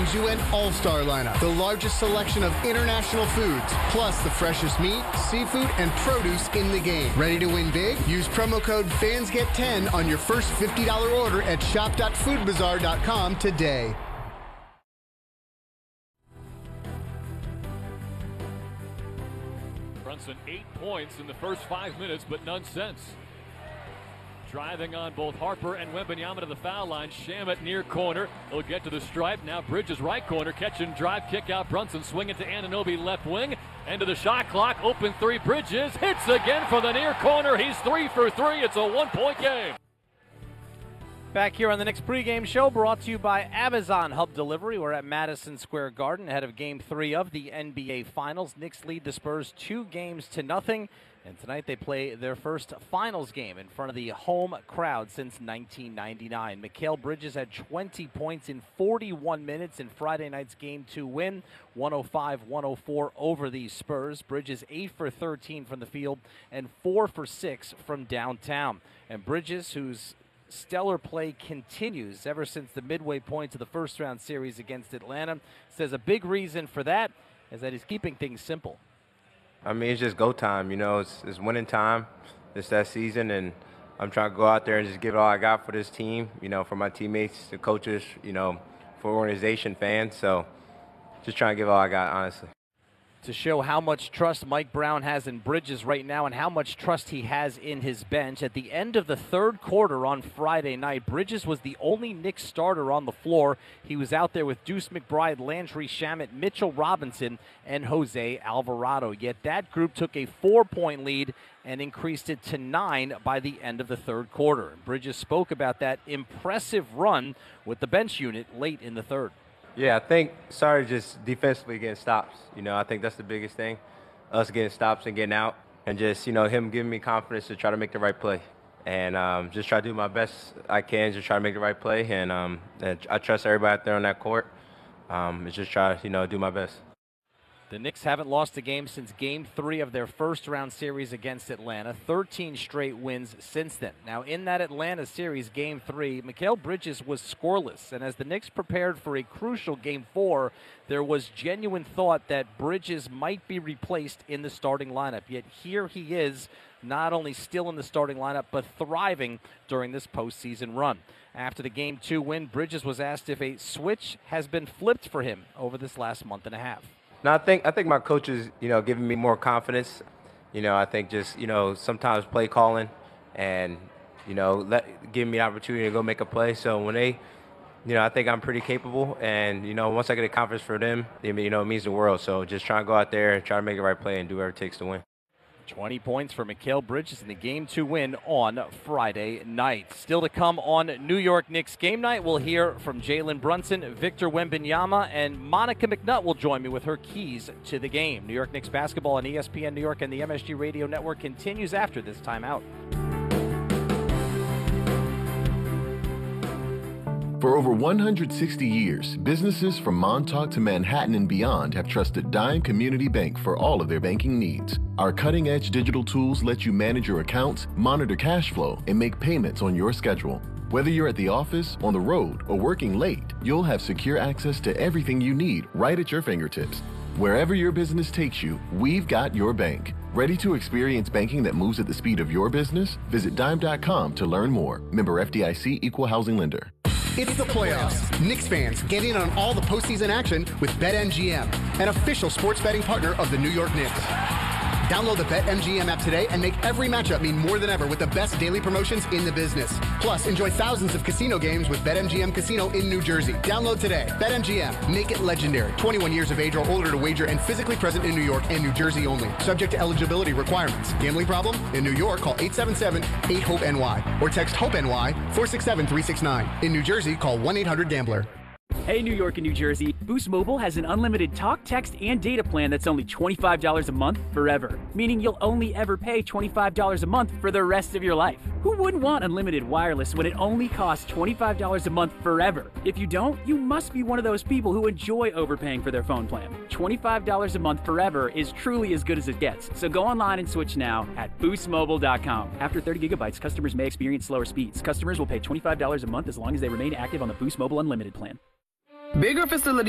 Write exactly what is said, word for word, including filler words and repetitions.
brings you an all-star lineup. The largest selection of international foods, plus the freshest meat, seafood, and produce in the game. Ready to win big? Use promo code fans get ten on your first fifty dollars order at shop dot food bazaar dot com today. Brunson, eight points in the first five minutes, but none since. Driving on both Harper and Wembanyama to the foul line. Shamet near corner. He'll get to the stripe. Now Bridges right corner. Catch and drive, kick out. Brunson swinging to Anunoby left wing. End of the shot clock. Open three. Bridges hits again for the near corner. He's three for three. It's a one-point game. Back here on the Knicks pregame show, brought to you by Amazon Hub Delivery. We're at Madison Square Garden ahead of Game three of the N B A Finals. Knicks lead the Spurs two games to nothing. And tonight they play their first finals game in front of the home crowd since nineteen ninety-nine. Mikal Bridges had twenty points in forty-one minutes in Friday night's Game two win, one oh five one oh four over the Spurs. Bridges eight for thirteen from the field and four for six from downtown. And Bridges, whose stellar play continues ever since the midway point of the first round series against Atlanta, says a big reason for that is that he's keeping things simple. I mean, it's just go time, you know, it's, it's winning time. It's that season, and I'm trying to go out there and just give it all I got for this team, you know, for my teammates, the coaches, you know, for organization, fans. So just trying to give all I got, honestly. To show how much trust Mike Brown has in Bridges right now and how much trust he has in his bench. At the end of the third quarter on Friday night, Bridges was the only Knicks starter on the floor. He was out there with Deuce McBride, Landry Shamet, Mitchell Robinson, and Jose Alvarado. Yet that group took a four-point lead and increased it to nine by the end of the third quarter. Bridges spoke about that impressive run with the bench unit late in the third. Yeah, I think sorry, just defensively getting stops. You know, I think that's the biggest thing, us getting stops and getting out, and just, you know, him giving me confidence to try to make the right play. And um, just try to do my best I can, just try to make the right play. And, um, and I trust everybody out there on that court. Um, and just try to, you know, do my best. The Knicks haven't lost a game since Game three of their first-round series against Atlanta. thirteen straight wins since then. Now, in that Atlanta series, Game three, Mikal Bridges was scoreless. And as the Knicks prepared for a crucial Game four, there was genuine thought that Bridges might be replaced in the starting lineup. Yet here he is, not only still in the starting lineup, but thriving during this postseason run. After the Game two win, Bridges was asked if a switch has been flipped for him over this last month and a half. No, I think I think my coach is, you know, giving me more confidence. You know, I think just, you know, sometimes play calling and, you know, let give me the opportunity to go make a play. So when they, you know, I think I'm pretty capable. And, you know, once I get a confidence for them, you know, it means the world. So just trying to go out there and try to make the right play and do whatever it takes to win. twenty points for Mikal Bridges in the Game two win on Friday night. Still to come on New York Knicks game night, we'll hear from Jalen Brunson, Victor Wembanyama, and Monica McNutt will join me with her keys to the game. New York Knicks basketball on E S P N New York and the M S G Radio Network continues after this timeout. For over one hundred sixty years, businesses from Montauk to Manhattan and beyond have trusted Dime Community Bank for all of their banking needs. Our cutting-edge digital tools let you manage your accounts, monitor cash flow, and make payments on your schedule. Whether you're at the office, on the road, or working late, you'll have secure access to everything you need right at your fingertips. Wherever your business takes you, we've got your bank. Ready to experience banking that moves at the speed of your business? Visit dime dot com to learn more. Member F D I C, Equal Housing Lender. It's the playoffs. Knicks fans, get in on all the postseason action with BetMGM, an official sports betting partner of the New York Knicks. Download the BetMGM app today and make every matchup mean more than ever with the best daily promotions in the business. Plus, enjoy thousands of casino games with BetMGM Casino in New Jersey. Download today. BetMGM. Make it legendary. twenty-one years of age or older to wager and physically present in New York and New Jersey only. Subject to eligibility requirements. Gambling problem? In New York, call eight seven seven, eight hope N Y or text HOPE-NY four six seven, three six nine. In New Jersey, call one eight hundred gambler. Hey, New York and New Jersey, Boost Mobile has an unlimited talk, text, and data plan that's only twenty-five dollars a month forever, meaning you'll only ever pay twenty-five dollars a month for the rest of your life. Who wouldn't want unlimited wireless when it only costs twenty-five dollars a month forever? If you don't, you must be one of those people who enjoy overpaying for their phone plan. twenty-five dollars a month forever is truly as good as it gets, so go online and switch now at boost mobile dot com. After thirty gigabytes, customers may experience slower speeds. Customers will pay twenty-five dollars a month as long as they remain active on the Boost Mobile Unlimited plan. Bigger facility